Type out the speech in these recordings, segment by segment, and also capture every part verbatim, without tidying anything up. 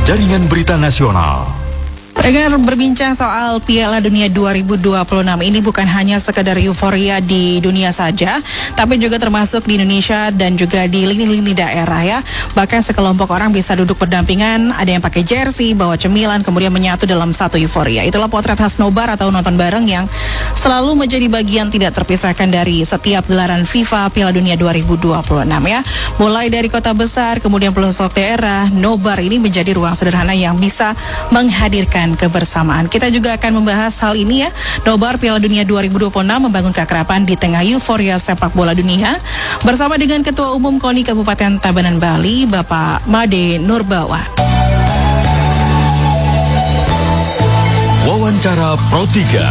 Jaringan Berita Nasional. Dengar berbincang soal Piala Dunia dua ribu dua puluh enam ini bukan hanya sekedar euforia di dunia saja, tapi juga termasuk di Indonesia dan juga di lini-lini daerah ya. Bahkan sekelompok orang bisa duduk berdampingan, ada yang pakai jersey, bawa cemilan, kemudian menyatu dalam satu euforia. Itulah potret khas nobar atau nonton bareng yang selalu menjadi bagian tidak terpisahkan dari setiap gelaran FIFA Piala Dunia dua ribu dua puluh enam ya. Mulai dari kota besar, kemudian pelosok daerah, nobar ini menjadi ruang sederhana yang bisa menghadirkan kebersamaan. Kita juga akan membahas hal ini ya. Nobar Piala Dunia dua ribu dua puluh enam membangun keakraban di tengah euforia sepak bola dunia. Bersama dengan Ketua Umum KONI Kabupaten Tabanan Bali, Bapak Made Nurbawa. Wawancara Pro tiga.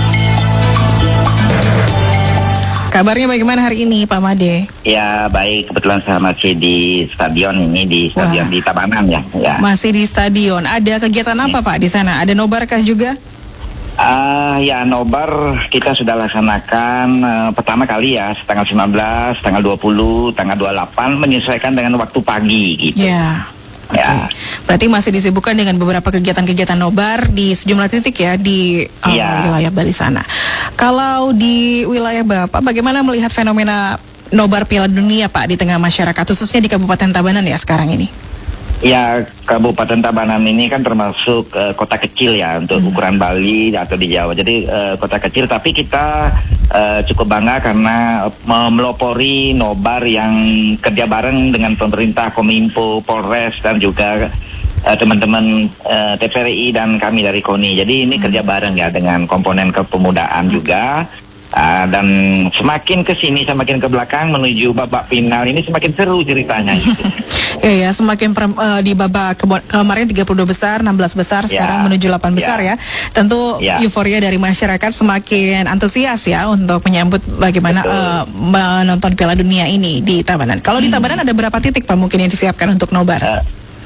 Kabarnya bagaimana hari ini Pak Made? Ya baik, kebetulan saya masih di stadion ini, di stadion Wah. di Tabanan ya. ya. Masih di stadion. Ada kegiatan apa ya. Pak di sana? Ada nobarkah juga? Uh, ya nobar kita sudah laksanakan uh, pertama kali ya, tanggal sembilan belas, tanggal dua puluh, tanggal dua puluh delapan menyesuaikan dengan waktu pagi gitu. Ya. Oke, okay. Ya. Berarti masih disibukkan dengan beberapa kegiatan-kegiatan nobar di sejumlah titik ya di uh, ya. wilayah Bali sana. Kalau di wilayah Bapak, bagaimana melihat fenomena nobar Piala Dunia Pak di tengah masyarakat, khususnya di Kabupaten Tabanan ya sekarang ini? Ya, Kabupaten Tabanan ini kan termasuk uh, kota kecil ya untuk hmm. ukuran Bali atau di Jawa. Jadi uh, kota kecil, tapi kita uh, cukup bangga karena melopori nobar yang kerja bareng dengan pemerintah, Kominfo, Polres dan juga uh, teman-teman uh, T V R I dan kami dari KONI. Jadi ini hmm. kerja bareng ya dengan komponen kepemudaan hmm. juga. Uh, dan semakin ke sini, semakin ke belakang menuju babak final ini semakin seru ceritanya. Gitu. Ya ya, semakin per, uh, di babak ke kemarin tiga puluh dua besar, enam belas besar, ya, sekarang menuju delapan besar ya. ya. Tentu ya. euforia dari masyarakat semakin antusias ya untuk menyambut bagaimana uh, menonton Piala Dunia ini di Tabanan. Kalau hmm. di Tabanan ada berapa titik Pak mungkin yang disiapkan untuk nobar? Uh,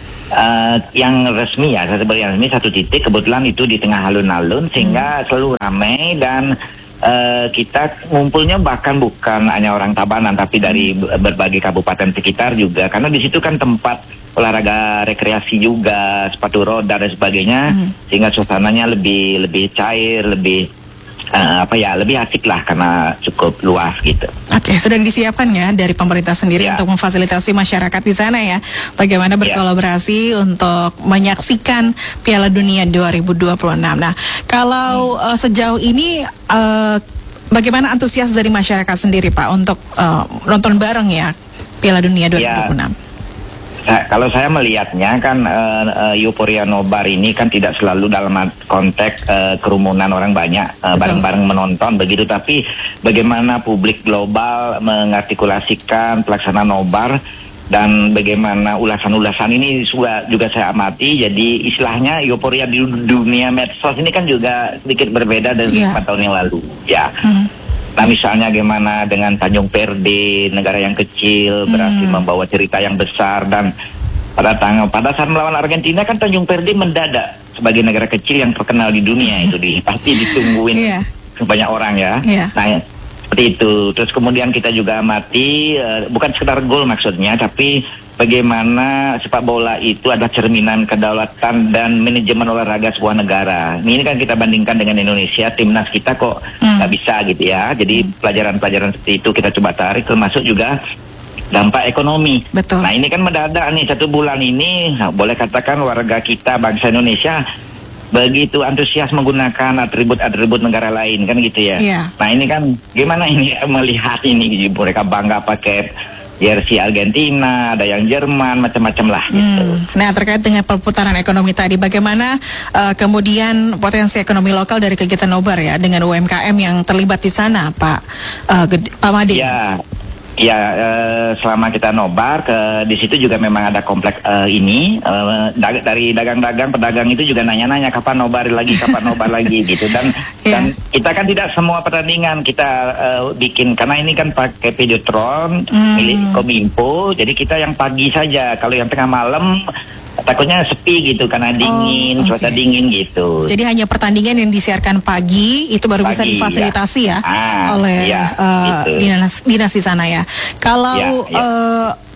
Uh, yang resmi ya, saya sebut yang resmi satu titik, kebetulan itu di tengah alun-alun sehingga hmm. selalu ramai dan uh, kita ngumpulnya bahkan bukan hanya orang Tabanan tapi dari berbagai kabupaten sekitar juga, karena di situ kan tempat olahraga rekreasi juga, sepatu roda dan sebagainya, hmm. sehingga suasananya lebih lebih cair, lebih uh, apa ya, lebih asik lah karena cukup luas gitu. Oke, sudah disiapkan ya dari pemerintah sendiri ya. Untuk memfasilitasi masyarakat di sana ya, bagaimana berkolaborasi ya. Untuk menyaksikan Piala Dunia dua ribu dua puluh enam. Nah, kalau hmm. uh, sejauh ini uh, bagaimana antusias dari masyarakat sendiri Pak untuk uh, nonton bareng ya Piala Dunia dua ribu dua puluh enam? Ya. Nah, kalau saya melihatnya kan uh, uh, euforia nobar ini kan tidak selalu dalam konteks uh, kerumunan orang banyak uh, bareng-bareng menonton begitu, tapi bagaimana publik global mengartikulasikan pelaksanaan nobar dan bagaimana ulasan-ulasan ini juga, juga saya amati. Jadi istilahnya euforia di dunia medsos ini kan juga sedikit berbeda dari empat yeah. tahun yang lalu ya. Hmm. Nah misalnya bagaimana dengan Tanjung Perde, negara yang kecil berhasil hmm. membawa cerita yang besar, dan pada tanggal pada saat melawan Argentina kan Tanjung Perde mendadak sebagai negara kecil yang terkenal di dunia itu di pasti ditungguin yeah. banyak orang ya. Yeah. Nah seperti itu. Terus kemudian kita juga amati uh, bukan sekedar gol maksudnya, tapi bagaimana sepak bola itu adalah cerminan kedaulatan dan manajemen olahraga sebuah negara. Ini kan kita bandingkan dengan Indonesia, timnas kita kok nggak hmm. bisa gitu ya. Jadi hmm. pelajaran-pelajaran seperti itu kita coba tarik, termasuk juga dampak ekonomi. Betul. Nah ini kan mendadak nih satu bulan ini, nah, boleh katakan warga kita bangsa Indonesia begitu antusias menggunakan atribut-atribut negara lain kan gitu ya. Yeah. Nah ini kan gimana ini melihat ini, mereka bangga pakai jersey Argentina, ada yang Jerman, macam-macam lah gitu. Hmm. Nah terkait dengan perputaran ekonomi tadi, bagaimana uh, kemudian potensi ekonomi lokal dari kegiatan nobar ya dengan U M K M yang terlibat di sana, Pak uh, Gede, Pak Made? Ya, ya uh, selama kita nobar ke di situ juga memang ada kompleks uh, ini uh, dag dari dagang-dagang, pedagang itu juga nanya-nanya kapan nobar lagi, kapan nobar lagi gitu, dan yeah. dan kita kan tidak semua pertandingan kita uh, bikin karena ini kan pakai videotron mm. milik Kominfo, jadi kita yang pagi saja. Kalau yang tengah malam takutnya sepi gitu karena dingin, oh, okay. cuaca dingin gitu. Jadi hanya pertandingan yang disiarkan pagi itu baru pagi, bisa difasilitasi ya, ya ah, oleh ya, uh, gitu. dinas dinas di sana ya. Kalau ya, ya. Uh,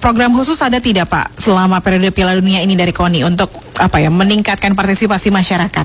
program khusus ada tidak Pak selama periode Piala Dunia ini dari KONI untuk apa ya meningkatkan partisipasi masyarakat?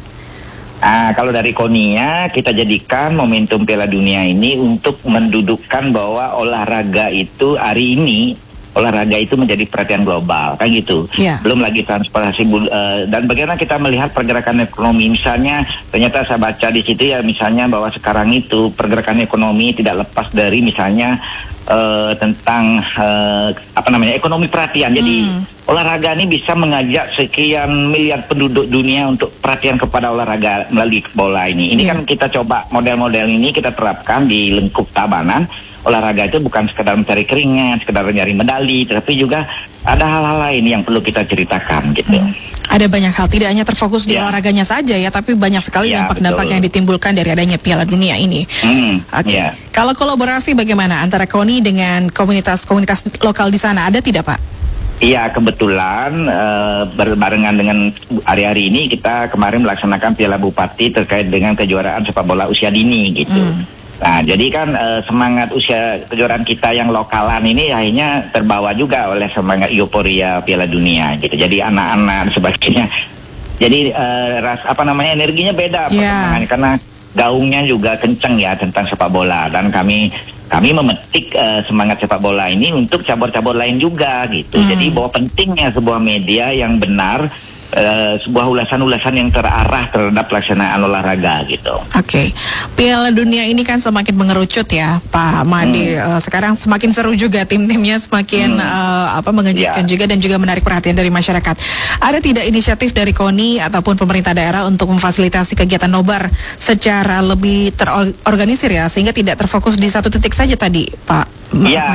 Ah, kalau dari KONI-nya kita jadikan momentum Piala Dunia ini untuk mendudukkan bahwa olahraga itu hari ini olahraga itu menjadi perhatian global, kan gitu. Yeah. Belum lagi transportasi uh, dan bagaimana kita melihat pergerakan ekonomi. Misalnya, ternyata saya baca di situ ya, misalnya bahwa sekarang itu pergerakan ekonomi tidak lepas dari misalnya uh, tentang uh, apa namanya ekonomi perhatian. Jadi hmm. olahraga ini bisa mengajak sekian miliar penduduk dunia untuk perhatian kepada olahraga melalui bola ini. Ini yeah. kan kita coba model-model ini kita terapkan di lingkup Tabanan. Olahraga itu bukan sekedar mencari keringat, sekedar mencari medali, tapi juga ada hal-hal lain yang perlu kita ceritakan gitu. Hmm. Ada banyak hal, tidak hanya terfokus di yeah. olahraganya saja ya, tapi banyak sekali yeah, dampak-dampak yang ditimbulkan dari adanya Piala Dunia ini. Hmm, Oke. Okay. Yeah. Kalau kolaborasi bagaimana antara KONI dengan komunitas-komunitas lokal di sana, ada tidak Pak? Iya, kebetulan uh, berbarengan dengan hari-hari ini kita kemarin melaksanakan Piala Bupati terkait dengan kejuaraan sepak bola usia dini gitu. Hmm. Nah, jadi kan uh, semangat usia kejuaraan kita yang lokalan ini akhirnya terbawa juga oleh semangat euforia Piala Dunia gitu. Jadi anak-anak dan sebagainya. Jadi uh, ras apa namanya energinya beda yeah. karena gaungnya juga kenceng ya tentang sepak bola, dan kami kami memetik uh, semangat sepak bola ini untuk cabur-cabur lain juga gitu. Hmm. Jadi bahwa pentingnya sebuah media yang benar, Uh, sebuah ulasan-ulasan yang terarah terhadap pelaksanaan olahraga gitu. Oke, okay. Piala Dunia ini kan semakin mengerucut ya, Pak Made. Hmm. Uh, sekarang semakin seru juga, tim-timnya semakin hmm. uh, apa mengejutkan yeah. juga dan juga menarik perhatian dari masyarakat. Ada tidak inisiatif dari KONI ataupun pemerintah daerah untuk memfasilitasi kegiatan nobar secara lebih terorganisir ya, sehingga tidak terfokus di satu titik saja tadi, Pak? Iya,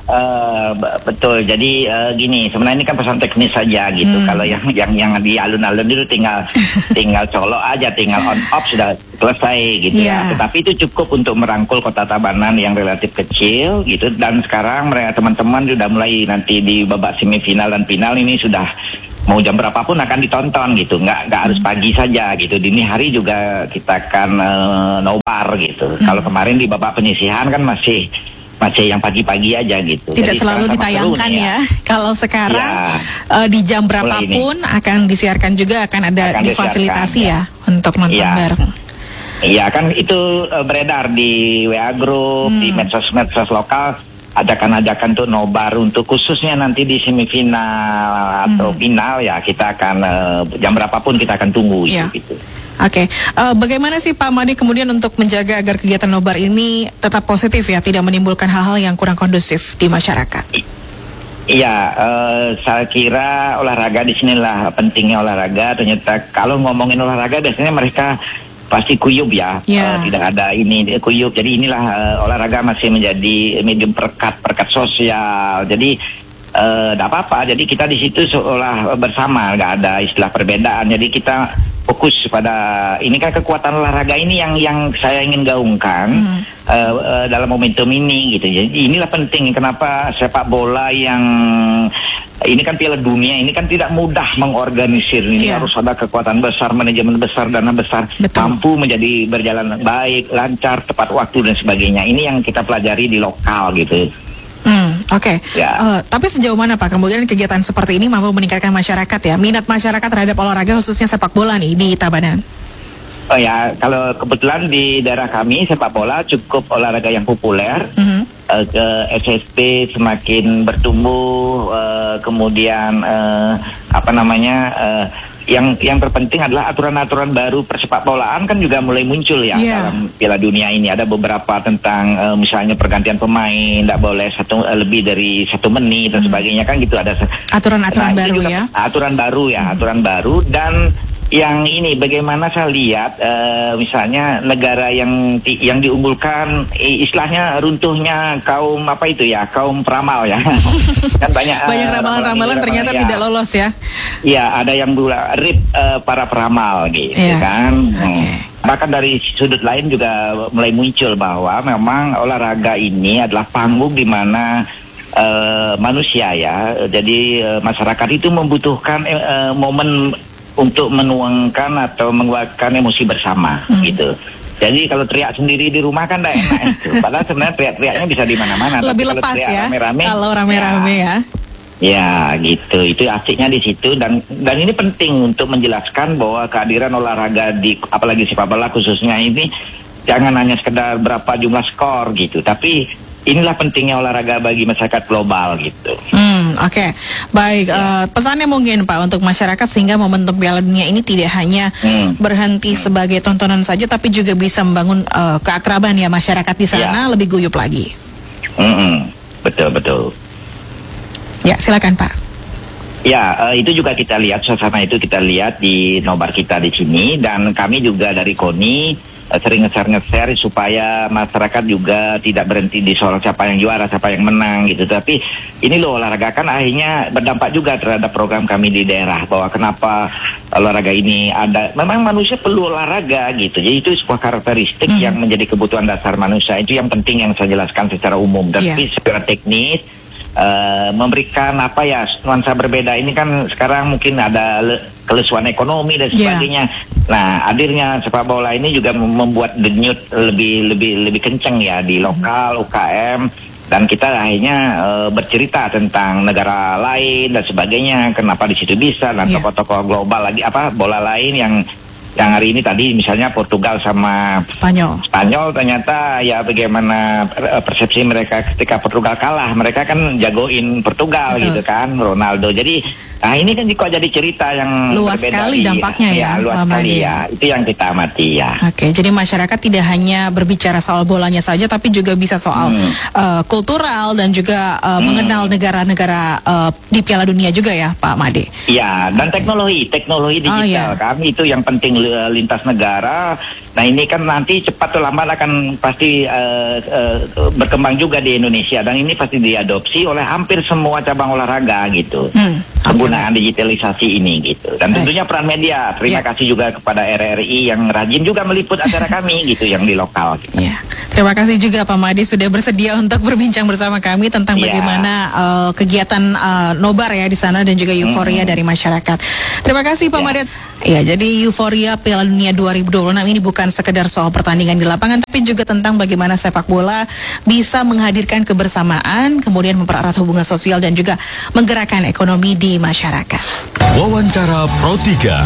uh, betul. Jadi uh, gini, sebenarnya ini kan pesan teknis saja gitu. Hmm. Kalau yang yang yang di alun-alun itu tinggal tinggal colok aja, tinggal on off sudah selesai gitu yeah. ya. Tetapi itu cukup untuk merangkul Kota Tabanan yang relatif kecil gitu. Dan sekarang mereka teman-teman sudah mulai nanti di babak semifinal dan final ini sudah mau jam berapapun akan ditonton gitu, nggak nggak harus pagi saja gitu. Dini hari juga kita akan uh, nobar gitu. Hmm. Kalau kemarin di babak penyisihan kan masih masih yang pagi-pagi aja gitu. Tidak jadi selalu ditayangkan ya. ya. Kalau sekarang ya, uh, di jam berapapun akan disiarkan juga, akan ada akan difasilitasi ya, ya untuk nonton ya. bareng. Iya kan itu uh, beredar di W A Group, hmm. di medsos-medsos lokal, ajakan-ajakan tuh nobar untuk khususnya nanti di semifinal atau hmm. final ya, kita akan uh, jam berapapun kita akan tunggu ya. itu gitu. Oke, okay. uh, bagaimana sih Pak Made kemudian untuk menjaga agar kegiatan nobar ini tetap positif ya, tidak menimbulkan hal-hal yang kurang kondusif di masyarakat? Iya, uh, saya kira olahraga di sinilah pentingnya olahraga. Ternyata kalau ngomongin olahraga biasanya mereka pasti kuyup ya, yeah. uh, tidak ada ini kuyup. Jadi inilah uh, olahraga masih menjadi medium perekat perekat sosial. Jadi tidak uh, apa-apa. Jadi kita di situ seolah bersama, nggak ada istilah perbedaan. Jadi kita fokus pada ini kan kekuatan olahraga ini yang yang saya ingin gaungkan hmm. uh, uh, dalam momentum ini gitu. Jadi inilah penting kenapa sepak bola yang ini kan Piala Dunia ini kan tidak mudah mengorganisir ini yeah. harus ada kekuatan besar, manajemen besar, dana besar, Betul. mampu menjadi berjalan baik, lancar, tepat waktu dan sebagainya. Ini yang kita pelajari di lokal gitu. Hmm, Oke, okay. ya. uh, tapi sejauh mana Pak kemudian kegiatan seperti ini mampu meningkatkan masyarakat ya, minat masyarakat terhadap olahraga khususnya sepak bola nih di Tabanan? Oh ya, kalau kebetulan di daerah kami sepak bola cukup olahraga yang populer, mm-hmm. uh, ke S S P semakin bertumbuh, uh, kemudian uh, apa namanya? Uh, Yang yang terpenting adalah aturan-aturan baru persepak bolaan kan juga mulai muncul ya yeah. dalam Piala Dunia ini. Ada beberapa tentang uh, misalnya pergantian pemain, tidak boleh satu uh, lebih dari satu menit dan hmm. sebagainya kan gitu. Ada aturan-aturan nah, baru ya. Aturan baru ya, hmm. aturan baru. Dan yang ini bagaimana saya lihat uh, misalnya negara yang yang diunggulkan istilahnya runtuhnya kaum apa itu ya, kaum peramal ya. Kan banyak banyak uh, ramalan-ramalan ternyata ya. tidak lolos ya. Iya, ada yang bula rip uh, para peramal gitu yeah. kan. Okay. Hmm. Bahkan dari sudut lain juga mulai muncul bahwa memang olahraga ini adalah panggung di mana uh, manusia ya. Jadi uh, masyarakat itu membutuhkan uh, momen untuk menuangkan atau mengeluarkan emosi bersama hmm. gitu. Jadi kalau teriak sendiri di rumah kan tidak enak itu. Padahal sebenarnya teriak-teriaknya bisa di mana-mana. Lebih lepas ya rame-rame, kalau rame-rame ya. ya. Ya gitu, itu asiknya di situ dan dan ini penting untuk menjelaskan bahwa kehadiran olahraga di apalagi sepak bola khususnya ini jangan hanya sekedar berapa jumlah skor gitu, tapi inilah pentingnya olahraga bagi masyarakat global gitu. Hmm, oke, okay. Baik. Ya. Uh, pesannya mungkin Pak untuk masyarakat sehingga momentum Piala Dunia ini tidak hanya hmm. berhenti sebagai tontonan saja, tapi juga bisa membangun uh, keakraban ya masyarakat di sana ya. Lebih guyup lagi. Hmm, betul betul. Ya, silakan Pak. Ya, uh, itu juga kita lihat, suasana itu kita lihat di nobar kita di sini, dan kami juga dari KONI uh, sering nge-share-nge-share supaya masyarakat juga tidak berhenti di soal siapa yang juara, siapa yang menang gitu. Tapi ini loh, olahraga kan akhirnya berdampak juga terhadap program kami di daerah, bahwa kenapa olahraga ini ada, memang manusia perlu olahraga gitu. Jadi itu sebuah karakteristik hmm. yang menjadi kebutuhan dasar manusia. Itu yang penting yang saya jelaskan secara umum. Tapi yeah. secara teknis Uh, memberikan apa ya nuansa berbeda ini kan sekarang mungkin ada le- kelesuan ekonomi dan sebagainya. Yeah. Nah, hadirnya sepak bola ini juga membuat denyut lebih lebih lebih kenceng ya di lokal U K M, dan kita akhirnya uh, bercerita tentang negara lain dan sebagainya. Kenapa di situ bisa, dan yeah. tokoh-tokoh global lagi apa bola lain yang yang hari ini tadi misalnya Portugal sama Spanyol. Spanyol ternyata ya bagaimana persepsi mereka ketika Portugal kalah. Mereka kan jagoin Portugal. Betul. Gitu kan, Ronaldo. Jadi nah ini kan kok jadi cerita yang luas sekali di, dampaknya ya, ya luas sekali ya. Itu yang kita amati ya. Oke, jadi masyarakat tidak hanya berbicara soal bolanya saja, tapi juga bisa soal hmm. uh, kultural dan juga uh, hmm. mengenal negara-negara uh, di Piala Dunia juga ya, Pak Made. Iya, dan teknologi, teknologi digital oh, iya. kami itu yang penting lintas negara. Nah ini kan nanti cepat atau lambat akan pasti uh, uh, berkembang juga di Indonesia, dan ini pasti diadopsi oleh hampir semua cabang olahraga gitu. Hmm. Penggunaan digitalisasi ini gitu, dan tentunya peran media. Terima yeah. kasih juga kepada R R I yang rajin juga meliput acara kami gitu yang di lokal. Gitu. Yeah. Terima kasih juga Pak Made sudah bersedia untuk berbincang bersama kami tentang yeah. bagaimana uh, kegiatan uh, nobar ya di sana dan juga euforia mm. dari masyarakat. Terima kasih Pak yeah. Made. Ya, jadi euforia Piala Dunia dua ribu dua puluh enam ini bukan sekedar soal pertandingan di lapangan, tapi juga tentang bagaimana sepak bola bisa menghadirkan kebersamaan, kemudian mempererat hubungan sosial dan juga menggerakkan ekonomi di masyarakat. Wawancara Pro tiga.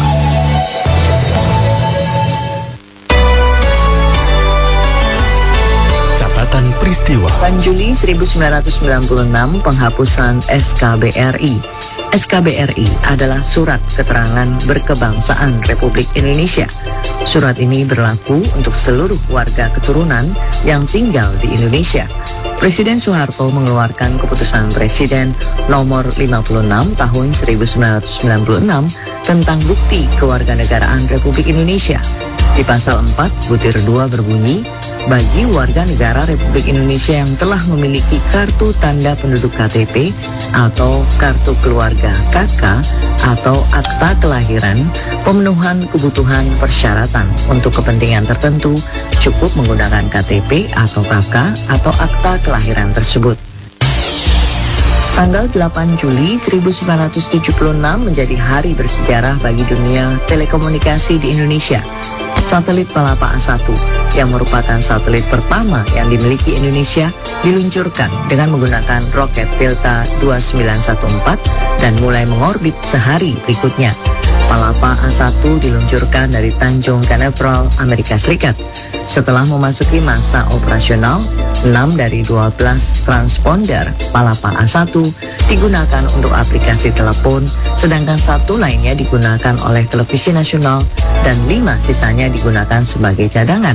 Catatan peristiwa. delapan Juli seribu sembilan ratus sembilan puluh enam, penghapusan S K B R I. S K B R I adalah Surat Keterangan Berkebangsaan Republik Indonesia. Surat ini berlaku untuk seluruh warga keturunan yang tinggal di Indonesia. Presiden Soeharto mengeluarkan keputusan Presiden nomor lima puluh enam tahun seribu sembilan ratus sembilan puluh enam tentang bukti kewarganegaraan Republik Indonesia. Di pasal empat butir dua berbunyi, bagi warga negara Republik Indonesia yang telah memiliki kartu tanda penduduk K T P atau kartu keluarga K K atau akta kelahiran, pemenuhan kebutuhan persyaratan untuk kepentingan tertentu cukup menggunakan K T P atau K K atau akta kelahiran tersebut. Tanggal delapan Juli seribu sembilan ratus tujuh puluh enam menjadi hari bersejarah bagi dunia telekomunikasi di Indonesia. Satelit Palapa A satu yang merupakan satelit pertama yang dimiliki Indonesia diluncurkan dengan menggunakan roket Delta dua sembilan satu empat dan mulai mengorbit sehari berikutnya. Palapa A satu diluncurkan dari Tanjung Canaveral, Amerika Serikat. Setelah memasuki masa operasional, enam dari dua belas transponder Palapa A satu digunakan untuk aplikasi telepon, sedangkan satu lainnya digunakan oleh televisi nasional dan lima sisanya digunakan sebagai cadangan.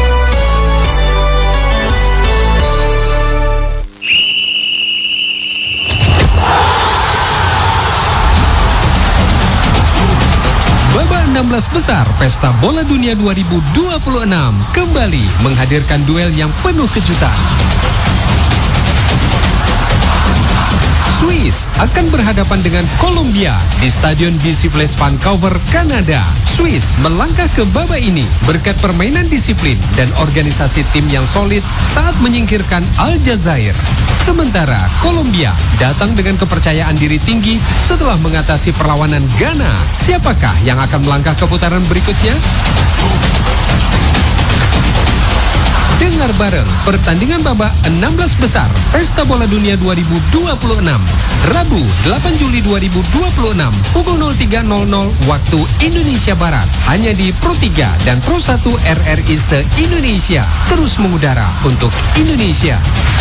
enam belas besar Pesta Bola Dunia dua ribu dua puluh enam kembali menghadirkan duel yang penuh kejutan. Swiss akan berhadapan dengan Kolombia di Stadion B C Place Vancouver, Kanada. Swiss melangkah ke babak ini berkat permainan disiplin dan organisasi tim yang solid saat menyingkirkan Aljazair. Sementara Kolombia datang dengan kepercayaan diri tinggi setelah mengatasi perlawanan Ghana. Siapakah yang akan melangkah ke putaran berikutnya? Dengar bareng pertandingan babak enam belas besar Pesta Bola Dunia dua ribu dua puluh enam. Rabu delapan Juli dua ribu dua puluh enam pukul nol tiga nol nol waktu Indonesia Barat. Hanya di Pro tiga dan Pro satu R R I se-Indonesia. Terus mengudara untuk Indonesia.